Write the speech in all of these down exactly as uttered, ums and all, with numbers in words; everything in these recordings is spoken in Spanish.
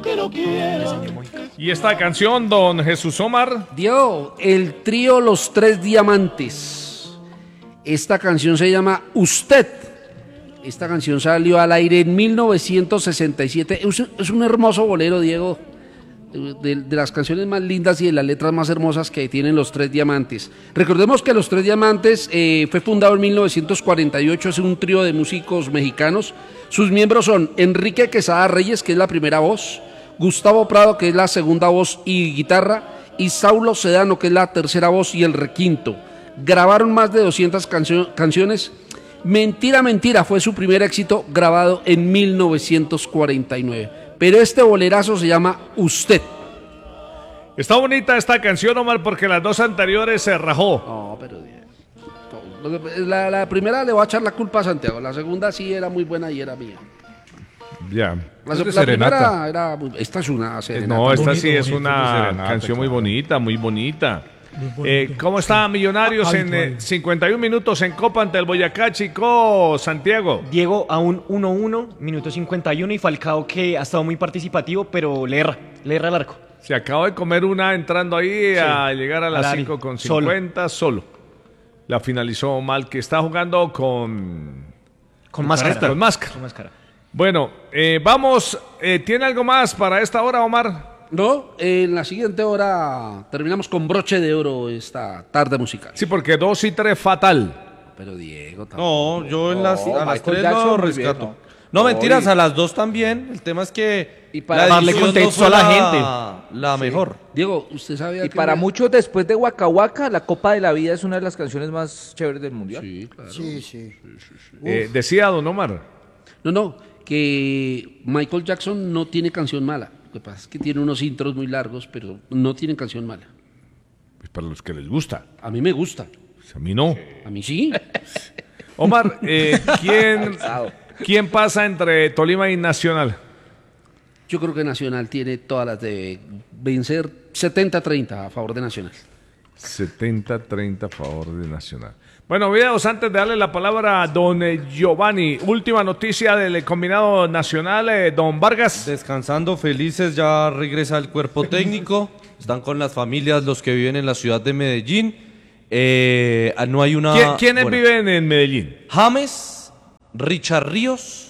que lo quiera. ¿Y esta canción, don Jesús Omar? Diego, el trío Los Tres Diamantes. Esta canción se llama Usted. Esta canción salió al aire en mil novecientos sesenta y siete. Es, es un hermoso bolero, Diego. De, de las canciones más lindas y de las letras más hermosas que tienen Los Tres Diamantes. Recordemos que Los Tres Diamantes eh, fue fundado en mil novecientos cuarenta y ocho, es un trío de músicos mexicanos. Sus miembros son Enrique Quesada Reyes, que es la primera voz, Gustavo Prado, que es la segunda voz y guitarra, y Saulo Sedano, que es la tercera voz y el requinto. Grabaron más de doscientas cancio- canciones. Mentira, mentira, fue su primer éxito, grabado en mil novecientos cuarenta y nueve. Pero este bolerazo se llama Usted. Está bonita esta canción, Omar, porque las dos anteriores se rajó. No, pero la, la primera le voy a echar la culpa a Santiago. La segunda sí era muy buena y era mía. Ya. La, la primera era muy, esta es una serenata. No, esta bonito, sí es bonito, una serenata, canción muy claro. bonita, muy bonita. Eh, ¿Cómo está Millonarios en eh, cincuenta y un minutos en Copa ante el Boyacá Chico, Santiago? Diego a un uno uno, minuto cincuenta y uno, y Falcao, que ha estado muy participativo, pero le erra, le erra el arco. Se acaba de comer una entrando ahí Sí, a llegar a las al área. cinco con cincuenta solo. La finalizó mal, que está jugando con... Con máscara. Con máscara. Con máscara. Bueno, eh, vamos, eh, ¿tiene algo más para esta hora, Omar? No, en la siguiente hora terminamos con broche de oro esta tarde musical. Sí, porque dos y tres fatal. Pero Diego No, tampoco. yo en las, No, a las Michael tres Jackson, lo muy rescato. bien, no, no. mentiras, No, y- a las dos también. El tema es que Y para la darle edición contexto no fue a la la, la mejor. Diego, ¿usted sabía Y que para me- muchos, después de Waka Waka, la Copa de la Vida es una de las canciones más chéveres del mundial. Sí, claro. Sí, sí. Eh, decía don Omar. No, no, que Michael Jackson no tiene canción mala. Lo que pasa es que tiene unos intros muy largos, pero no tiene canción mala. Pues para los que les gusta. A mí me gusta. Pues a mí no. A mí sí. Omar, eh, ¿quién, ¿quién pasa entre Tolima y Nacional? Yo creo que Nacional tiene todas las de vencer setenta a treinta a favor de Nacional. setenta a treinta a favor de Nacional. Bueno, videos antes de darle la palabra a don eh, Giovanni. Última noticia del combinado nacional, eh, don Vargas. Descansando felices, ya regresa el cuerpo técnico. Están con las familias los que viven en la ciudad de Medellín. Eh, no hay una. ¿Quién- ¿Quiénes bueno, viven en Medellín? James, Richard Ríos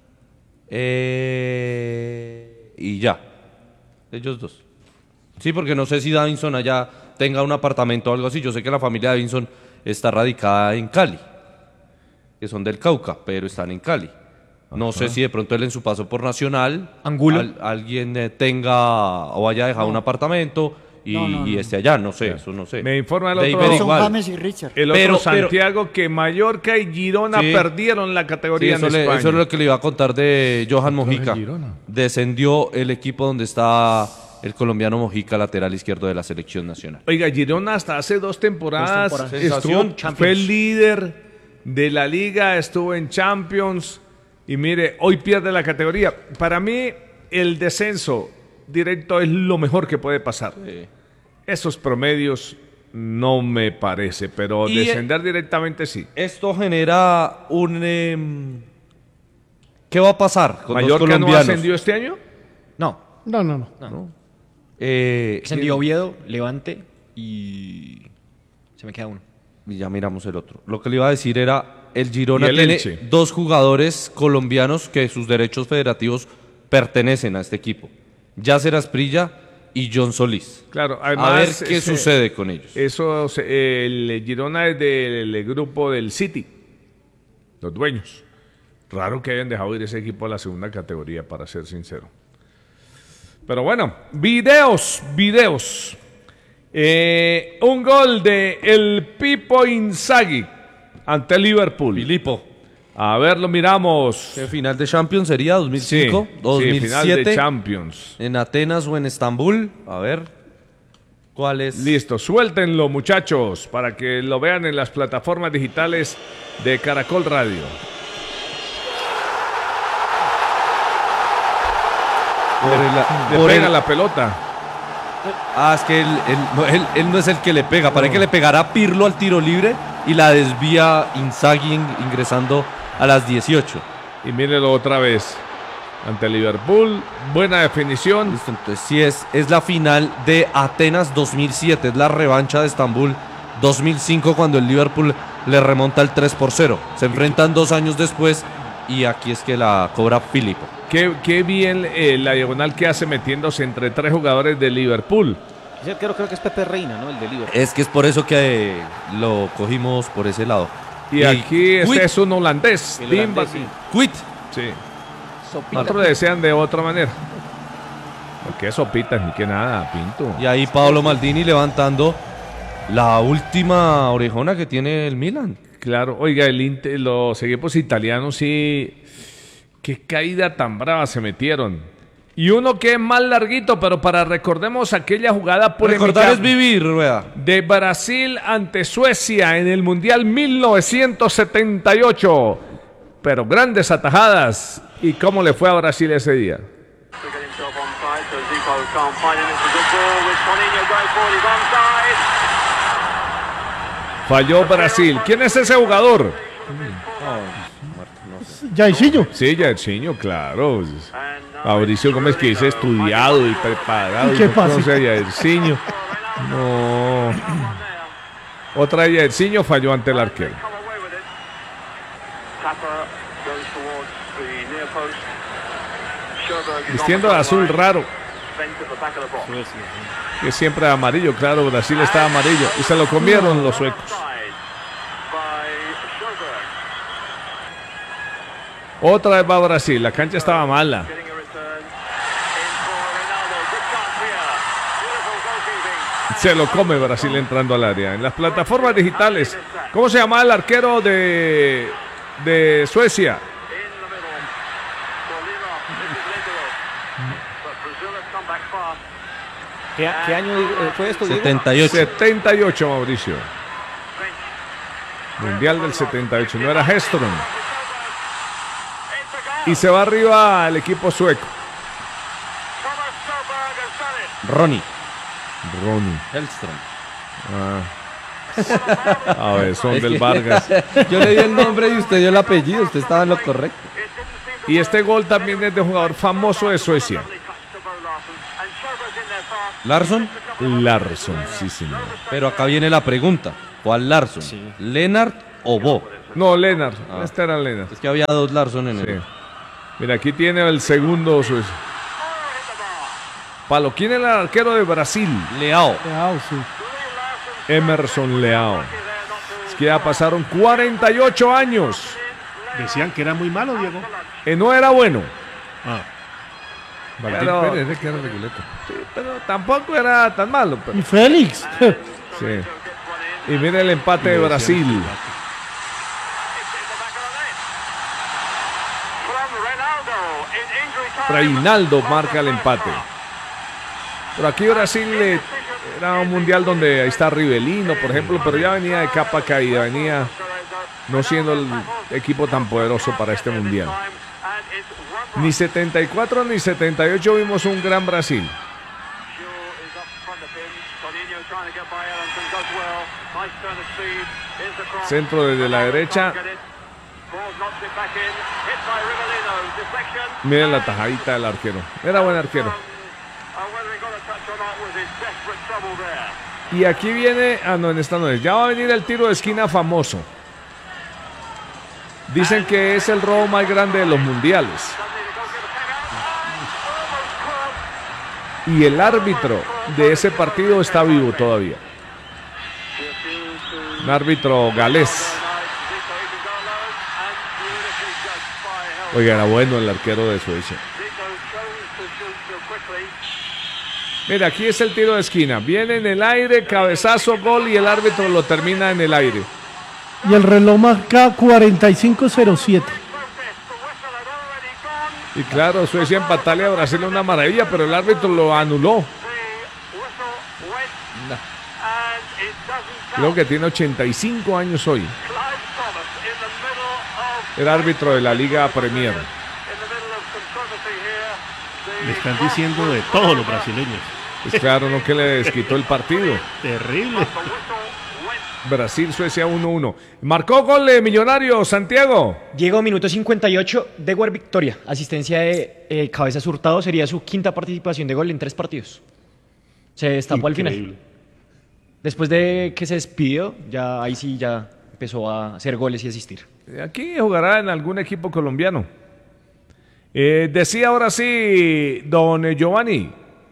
eh, y ya. Ellos dos. Sí, porque no sé si Davinson allá tenga un apartamento o algo así. Yo sé que la familia Davinson está radicada en Cali, que son del Cauca, pero están en Cali. No sé si de pronto él en su paso por Nacional, Angulo. al- alguien eh, tenga o haya dejado un apartamento y, No, no, y no. esté allá, no sé, eso no sé. Me informa el David otro- Son igual. James y Richard. El otro Pero- pero- Santiago, que Mallorca y Girona Sí. perdieron la Sí, categoría eso, en le- España. eso es lo que le iba a contar de Johan Mojica. Girona. Descendió el equipo donde está el colombiano Mojica, lateral izquierdo de la selección nacional. Oiga, Girona hasta hace dos temporadas, Dos temporadas. estuvo- Sensación, Champions. fue el líder de la liga, estuvo en Champions y mire, hoy pierde la categoría. Para mí, el descenso directo es lo mejor que puede pasar. Esos promedios no me parece, pero Y, descender directamente sí. Esto genera un... em, ¿Qué va a pasar con los ¿Mallorca no colombianos? ascendió este año? No, No, no, no. Eh, ascendió Oviedo, Levante y se me queda uno. y ya miramos el otro. Lo que le iba a decir era, el Girona Y el tiene Elche. dos jugadores colombianos que sus derechos federativos pertenecen a este equipo. Yasser Asprilla y John Solís. Claro, A ver además, qué ese- sucede con ellos. Eso, se- el Girona es del grupo del City, los dueños. Raro que hayan dejado ir ese equipo a la segunda categoría, para ser sincero. Pero bueno, videos, videos. Eh, un gol de el Pipo Inzaghi ante Liverpool. Filipo, A ver, lo miramos. ¿qué final de Champions sería? ¿dos mil cinco? Sí, ¿dos mil siete? sí, final de Champions. ¿En Atenas o en Estambul? A ver, ¿cuál es? Listo, suéltenlo, muchachos, para que lo vean en las plataformas digitales de Caracol Radio. Por el- Le por pega el- la pelota. Ah, es que él, él no, él- él no es el que le pega. Parece que le pegará Pirlo al tiro libre y la desvía Inzaghi in- ingresando a las dieciocho. Y mírenlo otra vez. ante Liverpool. Buena definición. Listo, entonces sí es, es la final de Atenas dos mil siete, es la revancha de Estambul dos mil cinco cuando el Liverpool le remonta el tres por cero. Se enfrentan dos años después y aquí es que la cobra Filipo. Qué, qué bien eh, la diagonal que hace metiéndose entre tres jugadores de Liverpool. Ese arquero creo que es Pepe Reina, ¿no? El de Liverpool. Es que es por eso que eh, lo cogimos por ese lado. Y, aquí este Quit. es un holandés. El Tim holandés, Ba- sí. Quit. Sí. Sopita. Otros desean de otra manera. Porque sopitas ni que nada, Pinto. Y ahí Paolo Maldini levantando la última orejona que tiene el Milan. Claro, oiga, el Inter- los equipos italianos sí. Qué caída tan brava se metieron. Y uno que es más larguito, pero para recordemos aquella jugada polémica Recordar es vivir, Rueda. de Brasil ante Suecia en el Mundial mil novecientos setenta y ocho. Pero grandes atajadas. ¿Y cómo le fue a Brasil ese día? Falló Brasil. ¿Quién es ese jugador? Jairzinho. Sí, Jairzinho, claro. Mauricio Gómez, que dice estudiado y preparado. ¿Qué No pasa? conoce a Jairzinho. No. Otra de Jairzinho falló ante el arquero. Vistiendo de azul raro. Que siempre amarillo, claro. Brasil está amarillo. Y se lo comieron los suecos. Otra vez va Brasil. La cancha estaba mala. Se lo come Brasil entrando al área. En las plataformas digitales, ¿cómo se llama el arquero de, de Suecia? ¿Qué, qué año eh, fue esto, Diego? setenta y ocho. setenta y ocho, Mauricio. Mundial del setenta y ocho. No era Hestrom. Y se va arriba el equipo sueco. Ronnie Ronnie. Hellström. Ah. A ver, son Es del que- Vargas. Yo le di el nombre y usted dio el apellido. Usted estaba en lo correcto. Y este gol también es de un jugador famoso de Suecia. Larsson. Larsson, sí, señor. Pero acá viene la pregunta. ¿Cuál Larsson? ¿Lennart o Bo? No, Lennart. Ah. Este era Lennart. Es que había dos Larsson en Sí. el... Mira, aquí tiene el segundo Suecia. Palo, ¿quién es el arquero de Brasil? Leao. Leao, sí. Emerson Leao. Es que ya pasaron cuarenta y ocho años. Decían que era muy malo, Diego. Y no era bueno. Ah. Pero, Pérez, que era reguleta. sí, pero tampoco era tan malo. pero- Y Félix. sí. Y mira el empate de Brasil. Reinaldo marca el empate. Pero aquí Brasil eh, era un mundial donde ahí está Rivelino, por ejemplo, pero ya venía de capa caída, venía no siendo el equipo tan poderoso para este mundial. Ni setenta y cuatro ni setenta y ocho vimos un gran Brasil. Centro desde la derecha. Miren la tajadita del arquero. Era buen arquero. Y aquí viene, ah no, en esta no es. Ya va a venir el tiro de esquina famoso. Dicen que es el robo más grande de los mundiales. Y el árbitro de ese partido está vivo todavía. Un árbitro galés. Oiga, era bueno el arquero de Suecia. Mira, aquí es el tiro de esquina. Viene en el aire, cabezazo, gol y el árbitro lo termina en el aire. Y el reloj marca cuarenta y cinco cero siete. Y claro, Suecia empatarle a Brasil es una maravilla, pero el árbitro lo anuló. Creo que tiene ochenta y cinco años hoy. El árbitro de la Liga Premier. Le están diciendo de todos los brasileños. Pues claro, no que le desquitó el partido. Terrible. Brasil-Suecia uno uno. Marcó gol de Millonario, Santiago. Diego, minuto cincuenta y ocho, Dewar Victoria. Asistencia de eh, Cabezas Hurtado, sería su quinta participación de gol en tres partidos. Se destapó al Increíble. final. Después de que se despidió, ya ahí sí ya empezó a hacer goles y asistir. Aquí jugará en algún equipo colombiano. Eh, decía ahora sí, don Giovanni.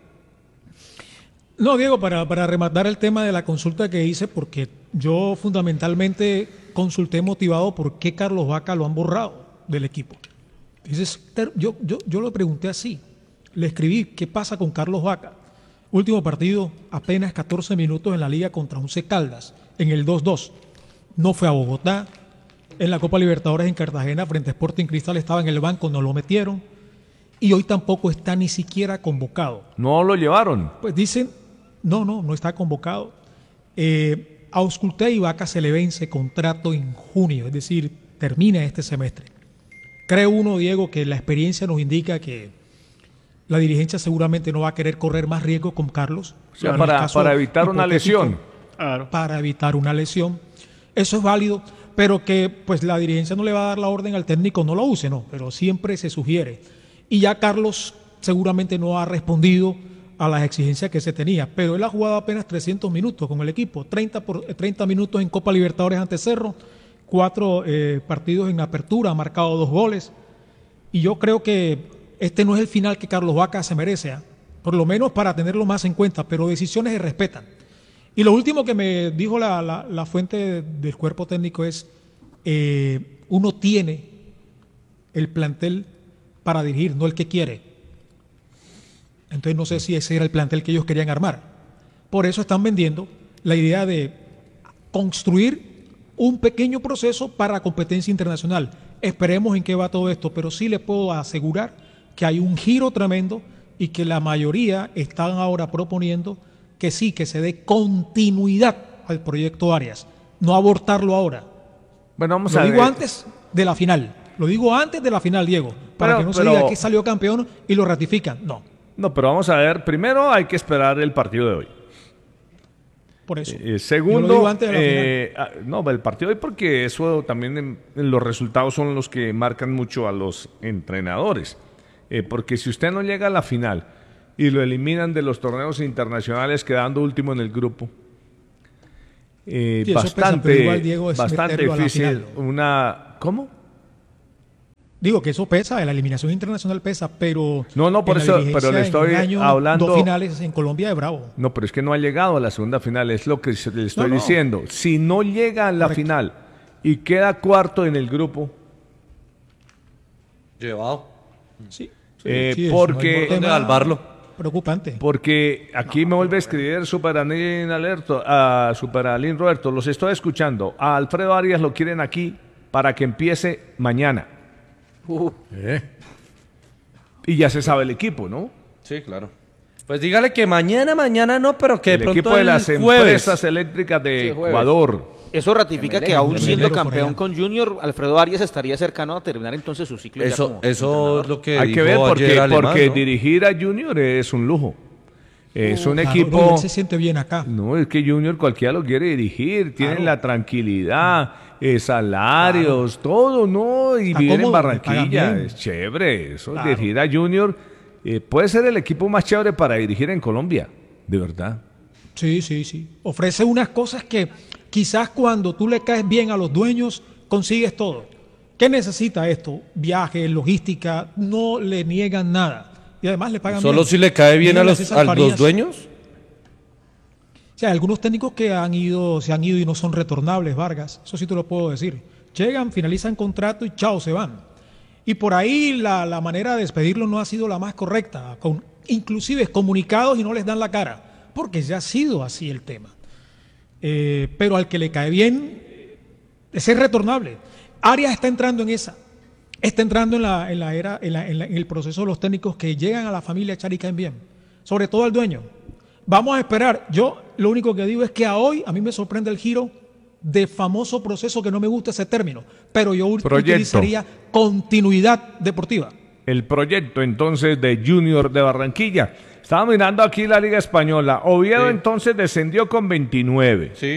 No, Diego, para, para rematar el tema de la consulta que hice, porque yo fundamentalmente consulté motivado por qué Carlos Vaca lo han borrado del equipo. Entonces, yo, yo, yo lo pregunté así, le escribí, ¿qué pasa con Carlos Vaca? Último partido, apenas catorce minutos en la liga contra Once Caldas, en el dos dos. No fue a Bogotá, en la Copa Libertadores en Cartagena frente a Sporting Cristal estaba en el banco, no lo metieron, y hoy tampoco está ni siquiera convocado. No lo llevaron. Pues dicen, no, no, no está convocado. Eh, a Ausculté y Vaca se le vence contrato en junio, es decir, termina este semestre. Cree uno, Diego, que la experiencia nos indica que la dirigencia seguramente no va a querer correr más riesgo con Carlos. O sea, En el para, caso para evitar una hipotético, lesión. Claro. Para evitar una lesión. Eso es válido, pero que pues la dirigencia no le va a dar la orden al técnico, no lo use, no, pero siempre se sugiere. Y ya Carlos seguramente no ha respondido a las exigencias que se tenía, pero él ha jugado apenas trescientos minutos con el equipo, treinta, por, treinta minutos en Copa Libertadores ante Cerro, cuatro eh, partidos en apertura, ha marcado dos goles, y yo creo que este no es el final que Carlos Vaca se merece, ¿eh? Por lo menos para tenerlo más en cuenta, pero decisiones se respetan. Y lo último que me dijo la, la, la fuente del cuerpo técnico es, eh, uno tiene el plantel para dirigir, no el que quiere. Entonces no sé si ese era el plantel que ellos querían armar. Por eso están vendiendo la idea de construir un pequeño proceso para competencia internacional. Esperemos en qué va todo esto, pero sí les puedo asegurar que hay un giro tremendo y que la mayoría están ahora proponiendo que sí, que se dé continuidad al proyecto Arias, no abortarlo ahora. Bueno, vamos Lo a digo ver. antes de la final, lo digo antes de la final, Diego, para Pero- que no se pero- diga que salió campeón y lo ratifican. No, No, pero vamos a ver. Primero hay que esperar el partido de hoy. por eso. Eh, Yo lo segundo, digo antes de la eh, ah, no, el partido de hoy porque eso también en, en los resultados son los que marcan mucho a los entrenadores. Eh, porque si usted no llega a la final y lo eliminan de los torneos internacionales quedando último en el grupo, eh, Sí, eso pesa, bastante, pero igual, Diego, es bastante meterlo a la difícil. final. Una, ¿cómo? Digo que eso pesa, la eliminación internacional pesa, pero No, no, por en la eso, dirigencia, pero le en estoy un año, hablando- dos finales en Colombia de bravo. No, pero es que no ha llegado a la segunda final, es lo que se- le estoy No, no. diciendo. Si no llega a la Correcto. final y queda cuarto en el grupo, Llevado. Sí, sí, Eh, sí, es porque- un ¿Dónde tema salvarlo? preocupante. porque aquí me vuelve a escribir Superalín Alerto, a Superalín Roberto, los estoy escuchando. A Alfredo Arias lo quieren aquí para que empiece mañana. Eh, Y ya se sabe el equipo, ¿no? Sí, claro. Pues dígale que mañana, mañana no, pero que de el pronto equipo de el las jueves. empresas eléctricas de Sí, jueves. Ecuador. Eso ratifica que aún Emelec, siendo por campeón allá. con Junior, Alfredo Arias estaría cercano a terminar entonces su ciclo. ya Eso, como eso entrenador. es lo que Hay dijo que ver porque, ayer Alemán, porque ¿no? dirigir a Junior es un lujo. Es un Claro, equipo... no, y él se siente bien acá. No, es que Junior cualquiera lo quiere dirigir, tienen Claro. la tranquilidad, eh, salarios, todo, ¿no? Y Está viven en cómodo, le pagan Barranquilla, bien. es chévere. Eso, Claro. dirigir a Junior eh, puede ser el equipo más chévere para dirigir en Colombia, de verdad. Sí, sí, sí. Ofrece unas cosas que quizás cuando tú le caes bien a los dueños, consigues todo. ¿Qué necesita esto? Viajes, logística, no le niegan nada. Y además le pagan Solo bien. si le cae bien a Díganle los, César a los Farías. dueños. O sea, hay algunos técnicos que han ido, se han ido y no son retornables, Vargas. Eso sí te lo puedo decir. Llegan, finalizan contrato y chao, se van. Y por ahí la, la manera de despedirlos no ha sido la más correcta. Con, inclusive comunicados y no les dan la cara. Porque ya ha sido así el tema. Eh, pero al que le cae bien, eh, es ser retornable. Arias está entrando en esa. Está entrando en la, en la era, en, la- en la- en el proceso de los técnicos que llegan a la familia a echar y caen bien. Sobre todo al dueño. Vamos a esperar. Yo lo único que digo es que a hoy a mí me sorprende el giro de famoso proceso, que no me gusta ese término, pero yo ut- Proyecto. utilizaría continuidad deportiva. El proyecto entonces de Junior de Barranquilla. Estaba mirando aquí la Liga Española. Oviedo Sí. entonces descendió con veintinueve. Sí.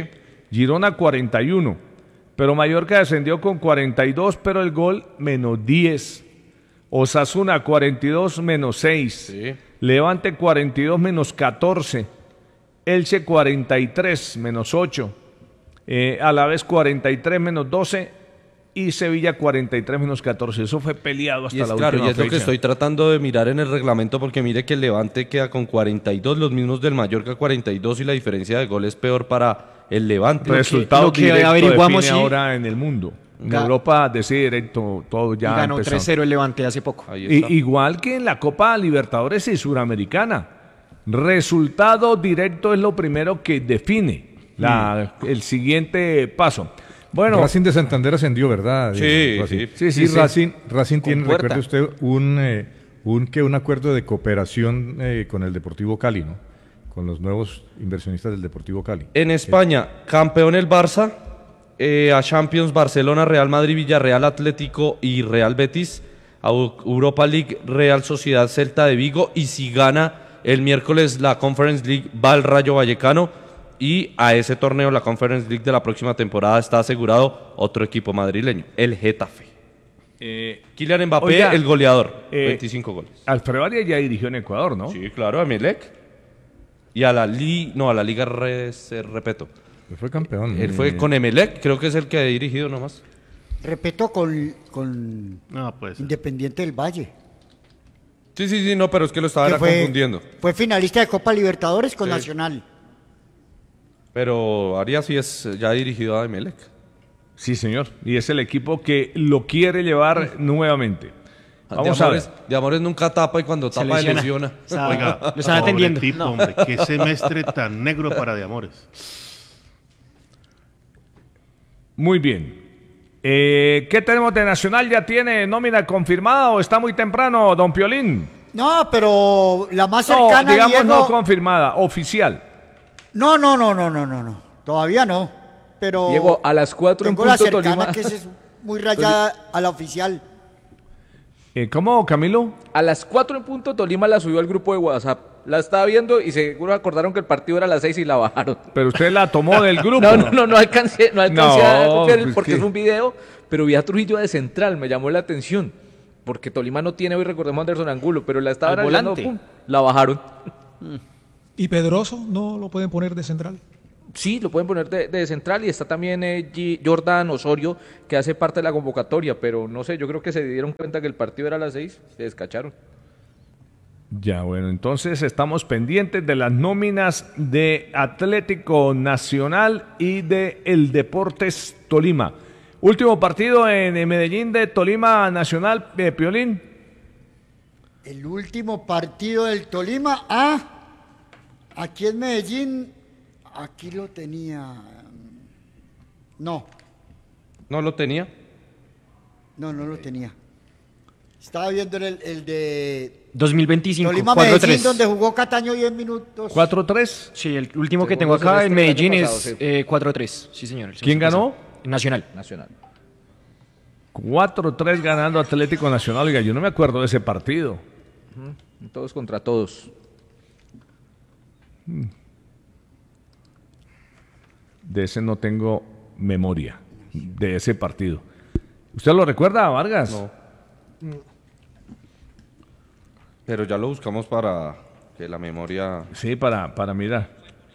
Girona cuarenta y uno, pero Mallorca descendió con cuarenta y dos, pero el gol menos diez. Osasuna cuarenta y dos menos seis. Sí. Levante cuarenta y dos menos catorce. Elche cuarenta y tres menos ocho. Eh, Alavés cuarenta y tres menos doce. Y Sevilla cuarenta y tres menos catorce. Eso fue peleado hasta Y es la claro, última y es lo fecha. que estoy tratando de mirar en el reglamento, porque mire que el Levante queda con cuarenta y dos, los mismos del Mallorca cuarenta y dos, y la diferencia de gol es peor para el Levante. Resultado lo que directo averiguamos, define sí. ahora en el mundo. En Ga- Europa decide directo todo ya Y ganó empezó. tres cero el Levante hace poco. Ahí I- está. igual que en la Copa Libertadores y Suramericana. Resultado directo es lo primero que define la- el siguiente paso. Bueno, Racing de Santander ascendió, ¿verdad? Sí, Diego? Racing. sí. Sí, sí, y sí. Racing, Racing tiene, puerta. recuerde usted, un, eh, un, que un acuerdo de cooperación eh, con el Deportivo Cali, ¿no? Con los nuevos inversionistas del Deportivo Cali. En España, campeón el Barça, eh, a Champions Barcelona, Real Madrid, Villarreal, Atlético y Real Betis, a Eu- Europa League, Real Sociedad, Celta de Vigo, y si gana el miércoles la Conference League va el Rayo Vallecano, y a ese torneo, la Conference League de la próxima temporada, está asegurado otro equipo madrileño, el Getafe. eh, Kylian Mbappé, Oiga, el goleador, eh, veinticinco goles. Alfredo Arias ya dirigió en Ecuador, ¿no? Sí, claro, a Emelec. Y a la Li, no, a la Liga Re, se- Repeto. Él fue campeón. Él fue Eh, con Emelec, creo que es el que ha dirigido nomás. Repito, con, con No, pues. Independiente del Valle. Sí, sí, sí, no, pero es que lo estaba que era fue, confundiendo. fue finalista de Copa Libertadores con Sí. Nacional. Pero Arias sí es ya dirigido a Emelec. Sí, señor. Y es el equipo que lo quiere llevar nuevamente. Vamos de a ver. amores, de amores nunca tapa y cuando Se tapa lesiona. lesiona. O sea, Oiga, lo están pobre atendiendo. tipo, No. hombre, qué semestre tan negro para de amores. Muy bien. Eh, ¿Qué tenemos de Nacional? ¿Ya tiene nómina confirmada o está muy temprano, don Piolín? No, pero la más No, cercana, digamos Diego- no confirmada, oficial. No, no, no, no, no, no, no. Todavía no. Pero Diego, a las cuatro en tengo la punto cercana Tolima. que esa es muy rayada a la oficial. Eh, ¿Cómo, Camilo? A las cuatro en punto Tolima la subió al grupo de WhatsApp. La estaba viendo y seguro acordaron que el partido era a las seis y la bajaron. Pero usted la tomó del grupo. No, no, no, no alcancé, no alcancé a No, copiar el- pues porque que- es un video, pero vi a Trujillo de central, me llamó la atención. Porque Tolima no tiene hoy, recordemos, a Anderson Angulo, pero la estaba Al analizando, volante. pum, la bajaron. Y Pedroso no lo pueden poner de central. Sí, lo pueden poner de, de central y está también eh, G- Jordan Osorio, que hace parte de la convocatoria, pero no sé, yo creo que se dieron cuenta que el partido era a las seis, se descacharon. Ya, bueno, entonces estamos pendientes de las nóminas de Atlético Nacional y de el Deportes Tolima. Último partido en eh, Medellín de Tolima Nacional, eh, Piolín. El último partido del Tolima. Ah, aquí en Medellín, aquí lo tenía. No, ¿No lo tenía? no, no lo tenía. Estaba viendo el, el de dos mil veinticinco, Tolima cuatro Medellín, tres. donde jugó Cataño diez minutos. cuatro tres. Sí, el último que Segundo tengo acá en semestre del Medellín año es pasado, sí. eh, cuatro tres. Sí, señor. el ¿Quién semestre ganó? pasado. Nacional. Nacional. cuatro tres ganando Atlético Nacional. Oiga, yo no me acuerdo de ese partido. Todos contra todos. De ese no tengo memoria, de ese partido. ¿Usted lo recuerda, Vargas? No. Pero ya lo buscamos para que la memoria... Sí, para, para mirar.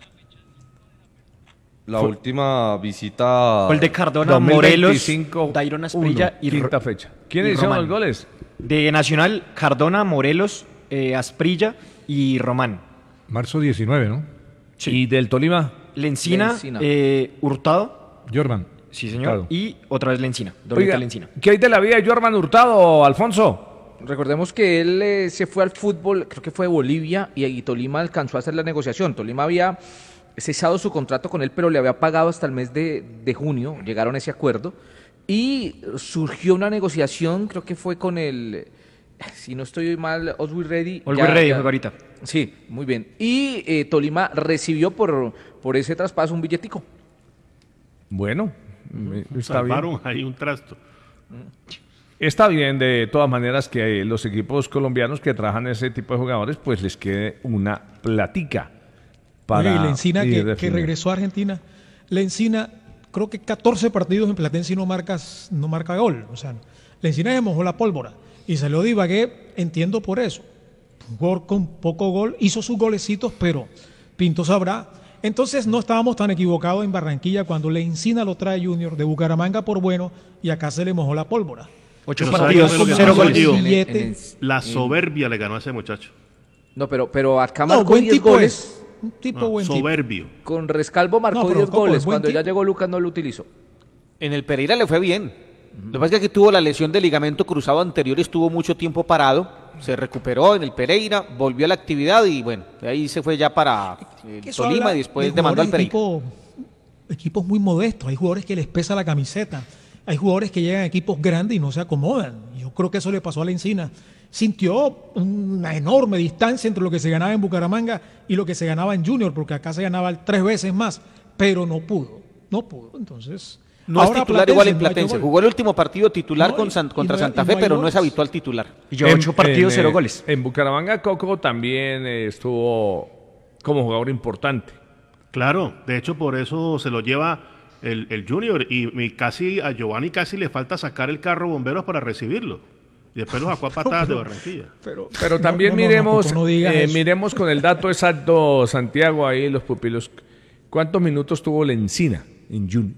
La última visita... Gol de Cardona, Morelos, Dairon Asprilla uno, y quinta Ro- fecha. y ¿Quiénes hicieron Román. los goles? De Nacional, Cardona, Morelos, eh, Asprilla y Román. Marzo diecinueve, ¿no? ¿Y del Tolima? Lencina, Lencina. eh, Hurtado, Jordan. sí señor, Hurtado. y otra vez Lencina, doblete Oiga, Lencina. ¿qué hay de la vida de Jorman Hurtado, Alfonso? Recordemos que él eh, se fue al fútbol, creo que fue de Bolivia, y, y Tolima alcanzó a hacer la negociación. Tolima había cesado su contrato con él, pero le había pagado hasta el mes de, de junio, llegaron a ese acuerdo, y surgió una negociación, creo que fue con el, si no estoy mal, Oswald Ready. Olga ya- Ready ya- juega ahorita. Sí, muy bien. Y eh, Tolima recibió por, por ese traspaso un billetico. Bueno, me- está bien. Salvaron ahí un trasto. Está bien, de todas maneras, que los equipos colombianos que trabajan ese tipo de jugadores, pues les quede una platica. Oye, Para y Lencina, ir que, que definiendo. regresó a Argentina, La Encina, creo que catorce partidos en Platense y no, marcas, no marca gol. O sea, la Encina se mojó la pólvora y salió de Ibagué, entiendo por eso. Un jugador con poco gol, hizo sus golecitos, pero Pinto sabrá. Entonces no estábamos tan equivocados en Barranquilla cuando la Encina lo trae Junior de Bucaramanga por bueno y acá se le mojó la pólvora. Ocho Pero partidos, ¿sabe qué es lo que cero pasa, goles. Gio? Billete. En- en- La soberbia le ganó a ese muchacho. No, pero, pero acá No, marcó buen diez tipo goles. es. Un tipo No, buen tipo. soberbio. Con Rescalvo marcó No, pero diez Coco es goles. buen Cuando ya tipo. llegó Lucas no lo utilizó. En el Pereira le fue bien. Lo que pasa es que tuvo la lesión del ligamento cruzado anterior y estuvo mucho tiempo parado. Se recuperó en el Pereira, volvió a la actividad y bueno, de ahí se fue ya para eh, Que eso Tolima habla y después de demandó al jugadores Pereira. equipo- equipos muy modestos, hay jugadores que les pesa la camiseta, hay jugadores que llegan a equipos grandes y no se acomodan. Yo creo que eso le pasó a la Encina. Sintió una enorme distancia entre lo que se ganaba en Bucaramanga y lo que se ganaba en Junior, porque acá se ganaba tres veces más, pero no pudo, no pudo. Entonces, No es ahora titular Platense igual en no ha hecho Platense. gol. Jugó el último partido titular No, con y- San- y contra no hay- Santa y Fe, no hay pero no es goles. habitual titular. Y lleva ocho partidos, en, cero eh, goles. En Bucaramanga, Coco también eh, estuvo como jugador importante. Claro, de hecho por eso se lo lleva el, el Junior y, y casi a Giovanni casi le falta sacar el carro bomberos para recibirlo. Y después lo sacó a patadas de Barranquilla. Pero, Pero no, también no, no, no, miremos, Coco, no digas eh, eso. miremos con el dato exacto, Santiago, ahí los pupilos. ¿Cuántos minutos tuvo la Encina en Junior?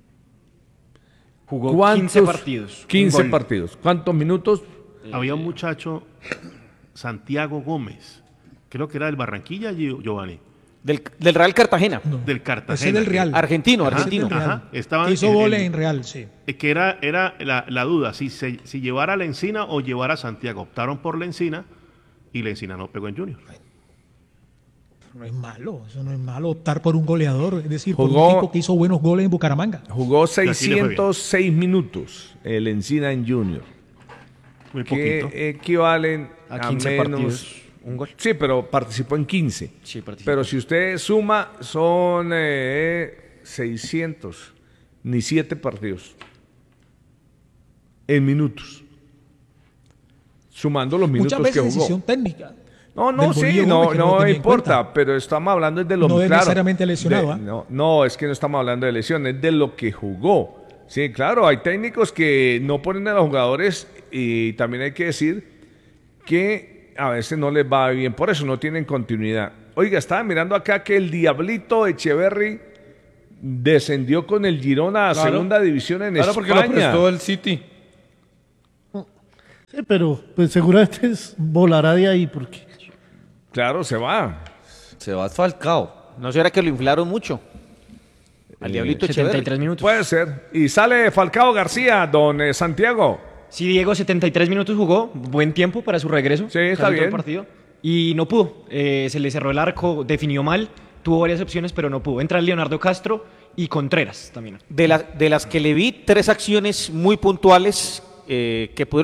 Jugó ¿Cuántos? quince partidos. un quince gol. partidos. ¿Cuántos minutos? Había un muchacho, Santiago Gómez, creo que era del Barranquilla, Gio- Giovanni, Del, del Real Cartagena. No, del Cartagena. ese es del Real. Argentino, Ajá, argentino. Ese es del Ajá, Real. estaban Hizo en- goles en- en Real, sí. Eh, que era, era la, la duda, si, se, si llevara a la Encina o llevara a Santiago. Optaron por la Encina y la Encina no pegó en Junior. No es malo, eso no es malo optar por un goleador, es decir, por Jugó- un tipo que hizo buenos goles en Bucaramanga. Jugó aquí le fue bien. seiscientos seis minutos el Encina en Junior. Muy Que poquito. equivalen A a, quince menos... partidos, un gol. Sí, pero participó en quince. Sí, participó. Pero si usted suma, son eh, seiscientos, ni siete partidos. En minutos. Sumando los minutos Muchas que veces jugó. decisión técnica. No, no, del sí, Bolillo no, Gómez, que no lo no tenía en importa, cuenta. pero estamos hablando de lo No es claro, necesariamente lesionado, de- ¿ah? no, no, es que no estamos hablando de lesión, es de lo que jugó. Sí, claro, hay técnicos que no ponen a los jugadores y también hay que decir que a veces no les va bien, por eso no tienen continuidad. Oiga, estaba mirando acá que el Diablito Echeverry descendió con el Girona a Claro. segunda división en Claro, porque lo España. prestó el City. Sí, pero pues seguramente es- volará de ahí porque Claro, se va. Se va Falcao. ¿No será que lo inflaron mucho? Al Diablito setenta y Echeverri. tres minutos. Puede ser. Y sale Falcao García, don eh, Santiago. Sí, Diego, setenta y tres minutos jugó, buen tiempo para su regreso. Sí, está Salió todo bien. el partido. Y no pudo, eh, se le cerró el arco, definió mal, tuvo varias opciones, pero no pudo. Entra Leonardo Castro y Contreras también. De, la- de las que le vi, tres acciones muy puntuales eh, que pudieron